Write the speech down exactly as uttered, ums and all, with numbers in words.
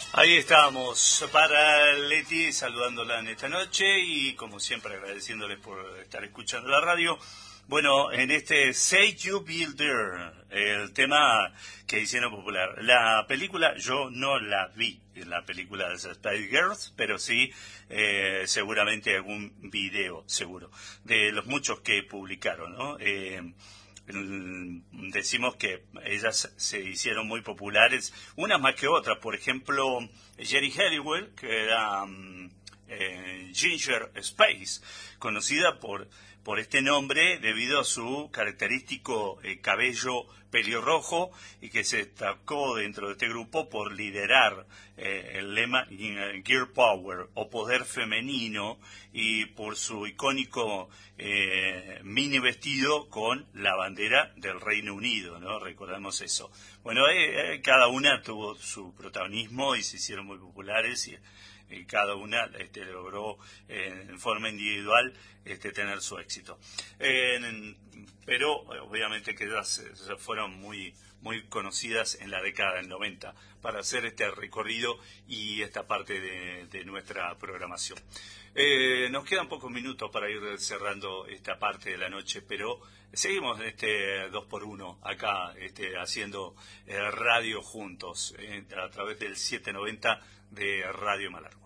Ahí estábamos para Leti, saludándola en esta noche y como siempre agradeciéndoles por estar escuchando la radio. Bueno, en este Say You Builder, el tema que hicieron popular. La película yo no la vi, la película de Spice Girls, pero sí eh, seguramente algún video, seguro, de los muchos que publicaron, ¿no? Eh, decimos que ellas se hicieron muy populares, unas más que otras. Por ejemplo, Geri Halliwell, que era um, eh, Ginger Spice, conocida por, por este nombre debido a su característico eh, cabello pelirrojo, y que se destacó dentro de este grupo por liderar eh, el lema Girl Power o poder femenino, y por su icónico eh, mini vestido con la bandera del Reino Unido, ¿no? Recordamos eso. Bueno, eh, eh, cada una tuvo su protagonismo y se hicieron muy populares, y, y cada una este, logró eh, en forma individual este, tener su éxito. Eh, en, pero obviamente que ellas eh, fueron muy muy conocidas en la década del noventa para hacer este recorrido y esta parte de, de nuestra programación. Eh, nos quedan pocos minutos para ir cerrando esta parte de la noche, pero seguimos este dos por uno acá este, haciendo eh, radio juntos eh, a través del setecientos noventa de Radio Malar.